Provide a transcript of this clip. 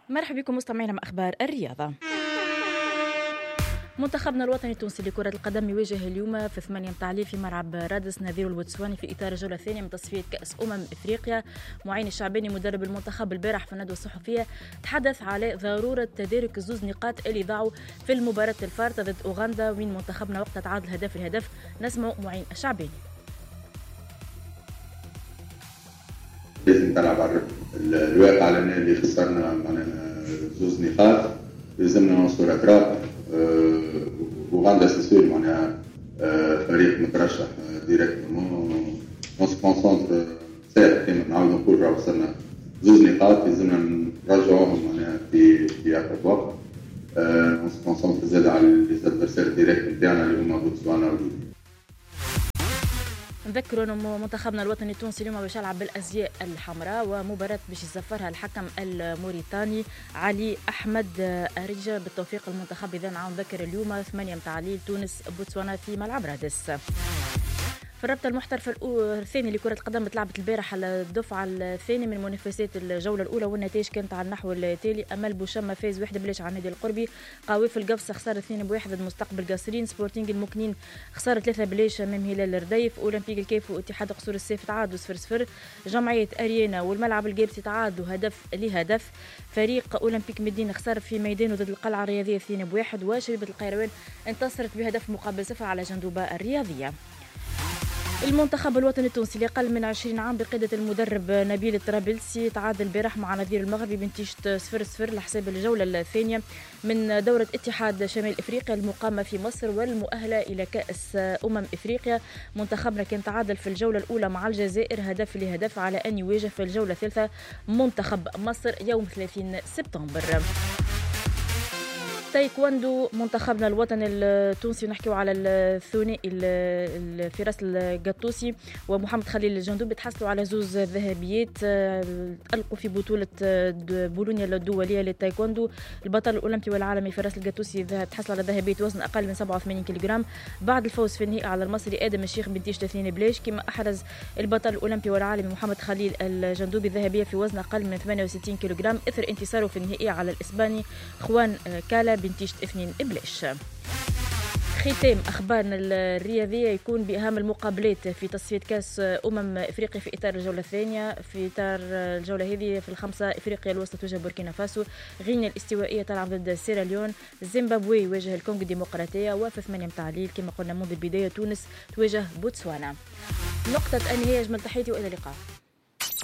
مرحبا بكم مستمعينا مع أخبار الرياضة. منتخبنا الوطني التونسي لكرة القدم يواجه اليوم في 8 متاع في ملعب رادس نظير البوتسواني في إطار الجولة الثانية من تصفية كأس إفريقيا. معين الشعباني مدرب المنتخب البارح في الندوة الصحفية تحدث على ضرورة تدارك الزوز نقاط اللي ضاعوا في المباراة الفارطة ضد أوغندا وين منتخبنا وقتها تعادل هدف الهدف. نسمع معين الشعباني. لازم تلعب على الواقع لأن اللي خسرنا معناها زوز نقاط لازمنا نوصلوا أطراف. وغندا سيسول معناها فريق مترشح ديريكتومون اون سو كونسونتر سير كما نعاودو نقولوا وصلنا زوز نقاط لازمنا نرجعوهم معناها في أقرب وقت. اون سو كونسونتر زاد على الادفيرسير ديريكت نتاعنا اللي هما بوتسوانا وليبيا. نذكروا انه منتخبنا الوطني التونسي اليوم باش يلعب بالازياء الحمراء ومباراه باش يزفرها الحكم الموريتاني علي احمد اريجا بالتوفيق المنتخب. اذا نعاود نذكر اليوم 8 متاع الليل تونس بوتسوانا في ملعب رادس. في الرابطة المحترفة الثاني لكرة القدم تلعبت البارح على الدفعة الثانية من منافسات الجولة الأولى والنتائج كانت على النحو التالي. أمل بوشمة فاز 1-0 على النادي القربي. قاويف القفصة خسارة 2-1 ضد مستقبل قاصرين. سبورتينغ المكنين خسارة 3-0 أمام هلال الرديف. أولمبيك الكيف واتحاد قصور السيف تعادلوا 0-0. جمعية أريانا والملعب الجابسي تعادلوا هدف لهدف. فريق أولمبيك مدينة خسارة في ميدانه ضد القلعة الرياضية 2-1. وشبيبة القيروان انتصرت بهدف مقابل 0 على جندوبة الرياضية. المنتخب الوطني التونسي لأقل من 20 عام بقيادة المدرب نبيل الطرابلسي تعادل البارح مع نظير المغربي بنتيجة 0-0 لحساب الجولة الثانية من دورة اتحاد شمال إفريقيا المقامة في مصر والمؤهلة إلى كأس إفريقيا. منتخبنا كان تعادل في الجولة الأولى مع الجزائر هدف لهدف على أن يواجه في الجولة الثالثة منتخب مصر يوم 30 سبتمبر. تايكواندو منتخبنا الوطني التونسي نحكيو على الثنائي الفراس القطوسي ومحمد خليل الجندوبي تحصلوا على زوز ذهبيات ألقوا في بطولة بولونيا الدولية للتايكواندو. البطل الأولمبي والعالمي فراس القطوسي تحصل على ذهبية وزن أقل من 87 كيلوغرام بعد الفوز في النهائي على المصري آدم الشيخ بنتيجة 2-0. كما أحرز البطل الأولمبي والعالمي محمد خليل الجندوبي الذهبية في وزن أقل من 68 كيلوغرام إثر انتصاره في النهائي على الإسباني خوان كالا بنتيجة 2-0. ختام أخبارنا الرياضية يكون بأهم المقابلات في تصفية كأس إفريقيا في إطار الجولة الثانية. في إطار الجولة هذه في الخمسة إفريقيا الوسطى تواجه بوركينا فاسو. غينيا الاستوائية تلعب ضد سيراليون. زيمبابوي يواجه الكونغو الديمقراطية. وفي 8 متاع الليل كما قلنا منذ البداية تونس تواجه بوتسوانا. نقطة النهاية. أجمل تحياتي وإلى اللقاء.